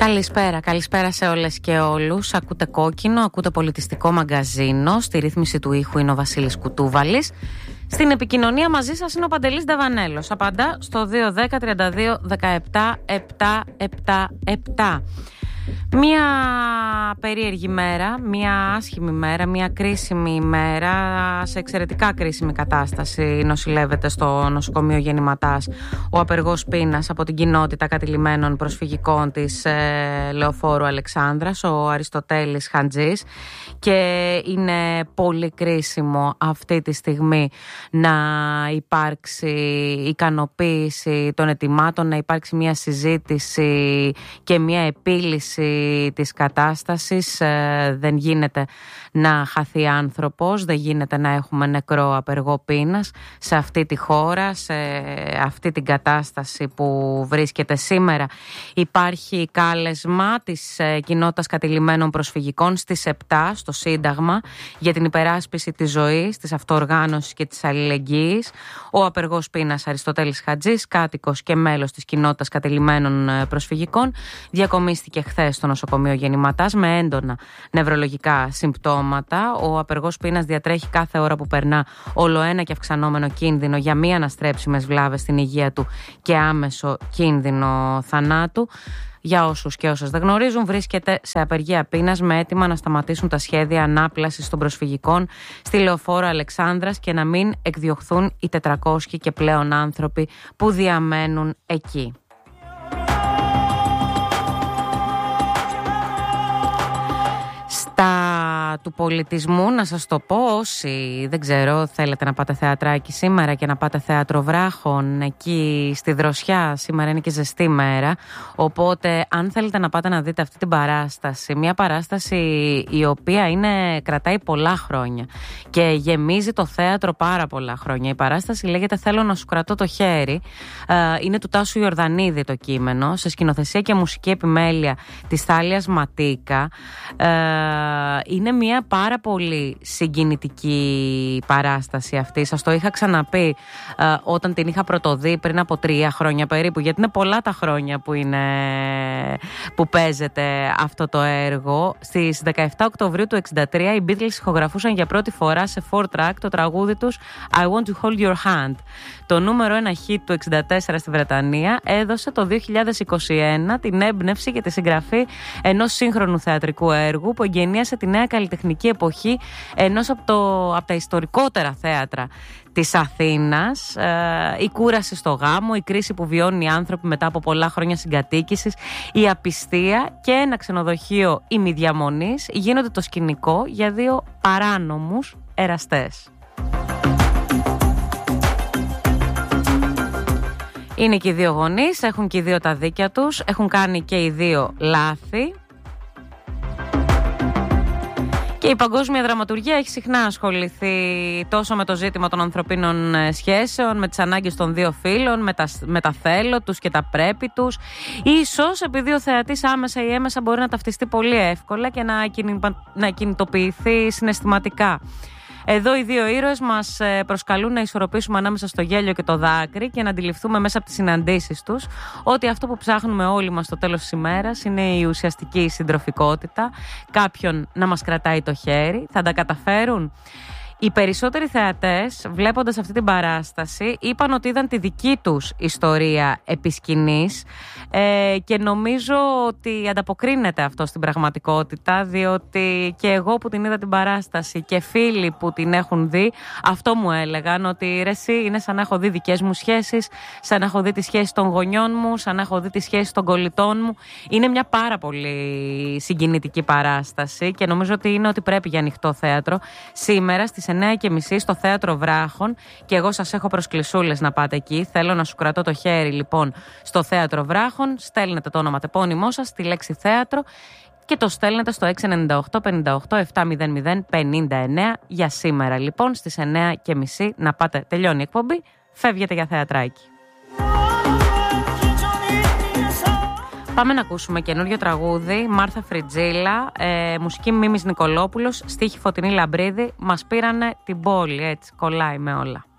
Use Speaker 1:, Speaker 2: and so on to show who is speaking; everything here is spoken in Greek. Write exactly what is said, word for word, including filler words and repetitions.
Speaker 1: Καλησπέρα, καλησπέρα σε όλες και όλους. Ακούτε Κόκκινο, ακούτε πολιτιστικό μαγκαζίνο. Στη ρύθμιση του ήχου είναι ο Βασίλης Κουτούβαλης. Στην επικοινωνία μαζί σας είναι ο Παντελής Νταβανέλος. Απαντά στο δύο δέκα τριάντα δύο δεκαεπτά επτακόσια εβδομήντα επτά. Μία περίεργη μέρα, μία άσχημη μέρα, μία κρίσιμη μέρα. Σε εξαιρετικά κρίσιμη κατάσταση νοσηλεύεται στο νοσοκομείο Γεννηματάς ο απεργός πείνας από την κοινότητα κατηλημμένων προσφυγικών της ε, Λεωφόρου Αλεξάνδρας, ο Αριστοτέλης Χαντζής, και είναι πολύ κρίσιμο αυτή τη στιγμή να υπάρξει ικανοποίηση των αιτημάτων, να υπάρξει μια συζήτηση και μια επίλυση της κατάστασης. Ε, δεν γίνεται να χαθεί άνθρωπος, δεν γίνεται να έχουμε νεκρό απεργό πείνας σε αυτή τη χώρα, σε αυτή την κατάσταση που βρίσκεται σήμερα. Υπάρχει κάλεσμα της ε, κοινότητας κατηλημμένων προσφυγικών στις επτά στο Σύνταγμα για την υπεράσπιση της ζωής, της αυτοοργάνωσης και της αλληλεγγύης. Ο απεργός πείνας Αριστοτέλης Χατζής, κάτοικος και μέλος της κοινότητας κατηλημμένων προσφυγικών, διακομίστηκε χθες στο νοσοκομείο Γεννηματάς με έντονα νευρολογικά συμπτώματα. Ο απεργός πείνας διατρέχει κάθε ώρα που περνά ολοένα και αυξανόμενο κίνδυνο για μη αναστρέψιμες βλάβες στην υγεία του και άμεσο κίνδυνο θανάτου. Για όσους και όσες δεν γνωρίζουν, βρίσκεται σε απεργία πείνας με αίτημα να σταματήσουν τα σχέδια ανάπλασης των προσφυγικών στη Λεωφόρο Αλεξάνδρας και να μην εκδιωχθούν οι τετρακόσιοι και πλέον άνθρωποι που διαμένουν εκεί. Στα του πολιτισμού, να σας το πω, όσοι δεν ξέρω θέλετε να πάτε θεατράκι σήμερα και να πάτε θέατρο Βράχων εκεί στη Δροσιά, σήμερα είναι και ζεστή μέρα, οπότε αν θέλετε να πάτε να δείτε αυτή την παράσταση, μια παράσταση η οποία είναι, κρατάει πολλά χρόνια και γεμίζει το θέατρο πάρα πολλά χρόνια. Η παράσταση λέγεται «Θέλω να σου κρατώ το χέρι», είναι του Τάσου Ιορδανίδη το κείμενο, σε σκηνοθεσία και μουσική επιμέλεια της Θάλιας Ματίκα. Είναι μια πάρα πολύ συγκινητική παράσταση αυτή. Σας το είχα ξαναπεί ε, όταν την είχα πρωτοδεί πριν από τρία χρόνια περίπου, γιατί είναι πολλά τα χρόνια που, είναι, που παίζεται αυτό το έργο. Στις δεκαεπτά Οκτωβρίου του εξήντα τρία οι Beatles ηχογραφούσαν για πρώτη φορά σε four track το τραγούδι τους I Want to Hold Your Hand. Το νούμερο ένα hit του εξήντα τέσσερα στη Βρετανία έδωσε το δύο χιλιάδες είκοσι ένα την έμπνευση για τη συγγραφή ενός σύγχρονου θεατρικού έργου που εγγενίασε τη νέα καλλιτεχνική εποχή ενός από, το, από τα ιστορικότερα θέατρα της Αθήνας. Ε, η κούραση στο γάμο, η κρίση που βιώνουν οι άνθρωποι μετά από πολλά χρόνια συγκατοίκησης, η απιστία και ένα ξενοδοχείο ημιδιαμονής γίνονται το σκηνικό για δύο παράνομους εραστές. Είναι και οι δύο γονείς, έχουν και οι δύο τα δίκια τους, έχουν κάνει και οι δύο λάθη. Και η παγκόσμια δραματουργία έχει συχνά ασχοληθεί τόσο με το ζήτημα των ανθρωπίνων σχέσεων, με τις ανάγκες των δύο φύλων, με τα, με τα θέλω τους και τα πρέπει τους. Ίσως επειδή ο θεατής άμεσα ή έμεσα μπορεί να ταυτιστεί πολύ εύκολα και να, κινη, να κινητοποιηθεί συναισθηματικά. Εδώ οι δύο ήρωες μας προσκαλούν να ισορροπήσουμε ανάμεσα στο γέλιο και το δάκρυ και να αντιληφθούμε μέσα από τις συναντήσεις τους ότι αυτό που ψάχνουμε όλοι μας στο τέλος της ημέρας είναι η ουσιαστική συντροφικότητα, κάποιον να μας κρατάει το χέρι. Θα τα καταφέρουν? Οι περισσότεροι θεατές, βλέποντας αυτή την παράσταση, είπαν ότι είδαν τη δική τους ιστορία επί σκηνής, ε, και νομίζω ότι ανταποκρίνεται αυτό στην πραγματικότητα, διότι και εγώ που την είδα την παράσταση και φίλοι που την έχουν δει, αυτό μου έλεγαν, ότι ρε εσύ, είναι σαν να έχω δει δικές μου σχέσεις, σαν να έχω δει τις σχέσεις των γονιών μου, σαν να έχω δει τις σχέσεις των κολλητών μου. Είναι μια πάρα πολύ συγκινητική παράσταση και νομίζω ότι είναι ότι πρέπει για ανοιχτό θέατρο. Σήμερα στις εννιά και μισή στο θέατρο Βράχων, και εγώ σας έχω προσκλησούλες να πάτε εκεί. Θέλω να σου κρατώ το χέρι, λοιπόν, στο θέατρο Βράχων. Στέλνετε το όνομα τεπώνυμό σας, τη λέξη θέατρο, και το στέλνετε στο έξι εννιά οκτώ πενήντα οκτώ επτακόσια πενήντα εννέα για σήμερα. Λοιπόν, στις εννιά και μισή να πάτε. Τελειώνει η εκπομπή, φεύγετε για θεατράκι. Πάμε να ακούσουμε καινούριο τραγούδι, Μάρθα Φριτζίλα, ε, μουσική Μίμης Νικολόπουλος, στίχη Φωτεινή Λαμπρίδη. Μας πήρανε την πόλη, έτσι, κολλάει με όλα.